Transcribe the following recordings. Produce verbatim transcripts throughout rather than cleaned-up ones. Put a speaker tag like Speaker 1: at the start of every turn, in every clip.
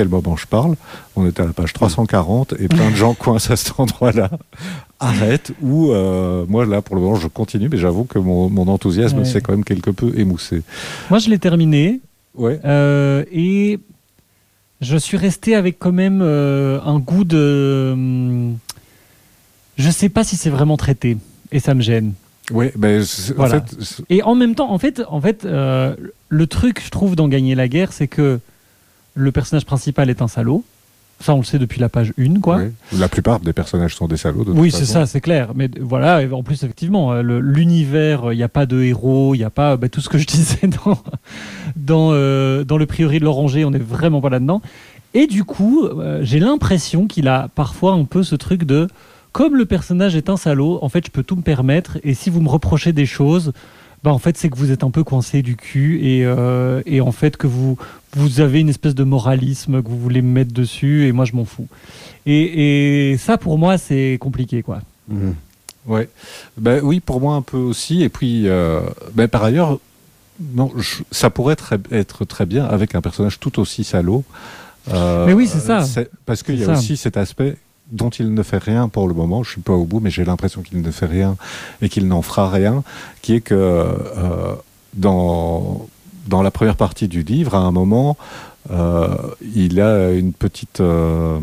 Speaker 1: quel moment je parle. On est à la page trois cent quarante et plein de gens coincent à cet endroit-là. Arrête. Ou euh, moi, là, pour le moment, je continue, mais j'avoue que mon, mon enthousiasme
Speaker 2: ouais.
Speaker 1: s'est quand même quelque peu émoussé.
Speaker 2: Moi, je l'ai terminé.
Speaker 1: Ouais.
Speaker 2: Euh, et je suis resté avec quand même euh, un goût de... Hum, je sais pas si c'est vraiment traité. Et ça me gêne.
Speaker 1: Oui, ben,
Speaker 2: voilà.
Speaker 1: en fait...
Speaker 2: Et en même temps, en fait, en fait euh, le truc, je trouve, dans Gagner la guerre, c'est que le personnage principal est un salaud. Ça, on le sait depuis la page un, quoi.
Speaker 1: Oui. La plupart des personnages sont des salauds. De
Speaker 2: oui,
Speaker 1: toute
Speaker 2: c'est
Speaker 1: façon.
Speaker 2: ça, c'est clair. Mais voilà, en plus, effectivement, le, l'univers, il n'y a pas de héros, il n'y a pas bah, tout ce que je disais dans, dans, euh, dans le Prieuré de l'Oranger, on n'est vraiment pas là-dedans. Et du coup, euh, j'ai l'impression qu'il a parfois un peu ce truc de... Comme le personnage est un salaud, en fait, je peux tout me permettre. Et si vous me reprochez des choses, bah, en fait, c'est que vous êtes un peu coincé du cul. Et, euh, et en fait, que vous, vous avez une espèce de moralisme que vous voulez me mettre dessus. Et moi, je m'en fous. Et, et ça, pour moi, c'est compliqué, quoi.
Speaker 1: Mmh. Ouais. Ben, oui, pour moi, un peu aussi. Et puis, euh, ben, par ailleurs, non, je, ça pourrait très, être très bien avec un personnage tout aussi salaud. Euh,
Speaker 2: mais oui, c'est ça.
Speaker 1: C'est, parce qu'il
Speaker 2: c'est
Speaker 1: y a
Speaker 2: ça.
Speaker 1: aussi cet aspect... dont il ne fait rien pour le moment, je ne suis pas au bout, mais j'ai l'impression qu'il ne fait rien et qu'il n'en fera rien, qui est que euh, dans, dans la première partie du livre, à un moment, euh, il a une petite, euh,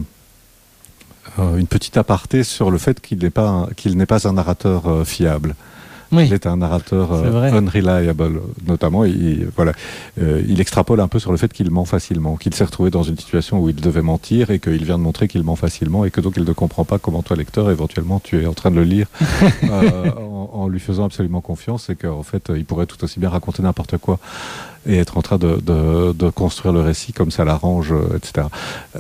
Speaker 1: une petite aparté sur le fait qu'il n'est pas un, qu'il n'est pas un narrateur euh, fiable.
Speaker 2: Oui.
Speaker 1: Il est un narrateur euh, unreliable, notamment. Il, voilà, euh, il extrapole un peu sur le fait qu'il ment facilement, qu'il s'est retrouvé dans une situation où il devait mentir et qu'il vient de montrer qu'il ment facilement et que donc il ne comprend pas comment toi, lecteur, éventuellement, tu es en train de le lire euh, en, en lui faisant absolument confiance et qu'en fait, il pourrait tout aussi bien raconter n'importe quoi et être en train de, de, de construire le récit comme ça l'arrange, et cetera.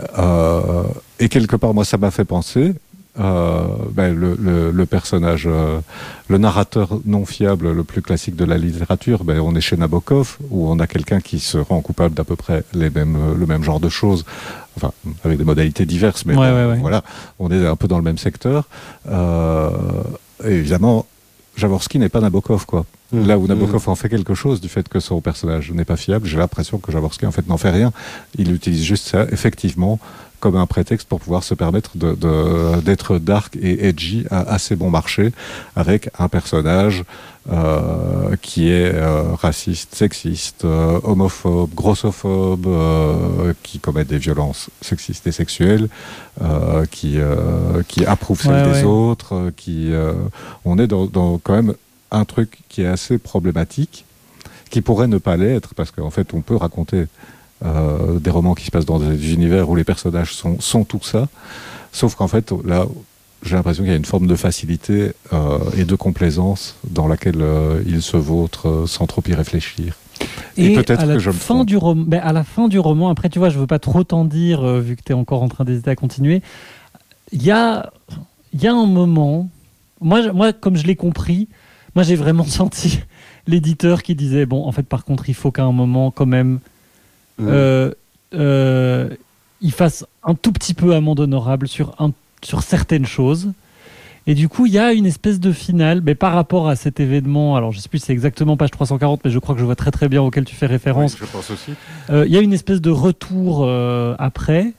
Speaker 1: Euh, et quelque part, moi, ça m'a fait penser... Euh, ben, le, le, le personnage, euh, le narrateur non fiable le plus classique de la littérature, ben, on est chez Nabokov, où on a quelqu'un qui se rend coupable d'à peu près les mêmes, le même genre de choses, enfin, avec des modalités diverses, mais
Speaker 2: ouais,
Speaker 1: bon,
Speaker 2: ouais, ouais.
Speaker 1: voilà, on est un peu dans le même secteur. Euh, et évidemment, Jaworski n'est pas Nabokov, quoi. Mmh. Là où Nabokov mmh. en fait quelque chose du fait que son personnage n'est pas fiable, j'ai l'impression que Jaworski en fait n'en fait rien. Il utilise juste ça, effectivement, comme un prétexte pour pouvoir se permettre de, de, d'être dark et edgy à assez bon marché, avec un personnage euh, qui est euh, raciste, sexiste, euh, homophobe, grossophobe, euh, qui commet des violences sexistes et sexuelles, euh, qui, euh, qui approuve celles ouais, des ouais. autres, euh, qui, euh, on est dans, dans quand même un truc qui est assez problématique, qui pourrait ne pas l'être, parce qu'en fait, on peut raconter euh, des romans qui se passent dans des univers où les personnages sont, sont tout ça, sauf qu'en fait, là, j'ai l'impression qu'il y a une forme de facilité euh, et de complaisance dans laquelle euh, il se vautre euh, sans trop y réfléchir.
Speaker 2: Et, et peut-être à la que je fin me du rom- ben à la fin du roman, après, tu vois, je ne veux pas trop t'en dire, euh, vu que tu es encore en train d'hésiter à continuer, il y a, y a un moment, moi, je, moi, comme je l'ai compris, moi, j'ai vraiment senti l'éditeur qui disait, bon, en fait, par contre, il faut qu'à un moment, quand même, mmh. euh, euh, il fasse un tout petit peu amende honorable sur, un, sur certaines choses. Et du coup, il y a une espèce de finale, mais par rapport à cet événement, alors je ne sais plus si c'est exactement page trois cent quarante, mais je crois que je vois très très bien auquel tu fais référence.
Speaker 1: Oui, je pense aussi.
Speaker 2: Euh, il y a une espèce de retour euh, après,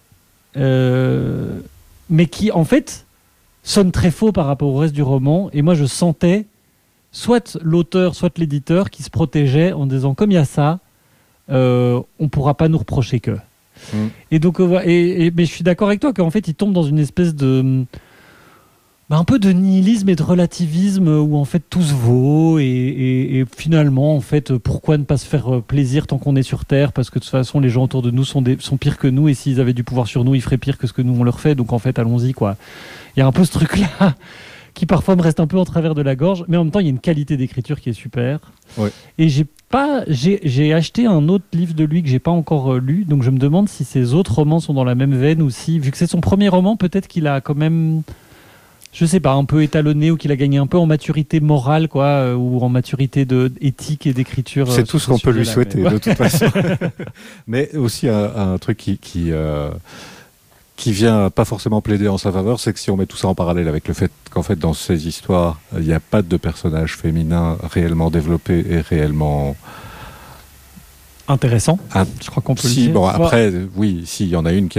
Speaker 2: euh, mais qui, en fait, sonne très faux par rapport au reste du roman. Et moi, je sentais soit l'auteur, soit l'éditeur qui se protégeait en disant, comme il y a ça, euh, on ne pourra pas nous reprocher que. Mmh. Et donc, euh, et, et, mais je suis d'accord avec toi qu'en fait, il tombe dans une espèce de... Bah, un peu de nihilisme et de relativisme où en fait tout se vaut et, et, et finalement en fait pourquoi ne pas se faire plaisir tant qu'on est sur Terre, parce que de toute façon les gens autour de nous sont, des, sont pires que nous et s'ils avaient du pouvoir sur nous ils feraient pire que ce que nous on leur fait, donc en fait allons-y quoi. Il y a un peu ce truc là qui parfois me reste un peu en travers de la gorge, mais en même temps il y a une qualité d'écriture qui est super.
Speaker 1: Ouais.
Speaker 2: Et j'ai pas j'ai, j'ai acheté un autre livre de lui que j'ai pas encore euh, lu, donc je me demande si ses autres romans sont dans la même veine ou si, vu que c'est son premier roman, peut-être qu'il a quand même, je sais pas, un peu étalonné ou qu'il a gagné un peu en maturité morale, quoi, euh, ou en maturité de, éthique et d'écriture.
Speaker 1: C'est
Speaker 2: euh,
Speaker 1: tout ce qu'on peut lui souhaiter, mais... de toute façon. Mais aussi un, un truc qui, qui, euh, qui vient pas forcément plaider en sa faveur, c'est que si on met tout ça en parallèle avec le fait qu'en fait, dans ces histoires, il n'y a pas de personnages féminins réellement développés et réellement
Speaker 2: intéressant.
Speaker 1: Un-
Speaker 2: Je crois qu'on peut le
Speaker 1: Si,
Speaker 2: dire.
Speaker 1: bon, après, oui, s'il y en a une qui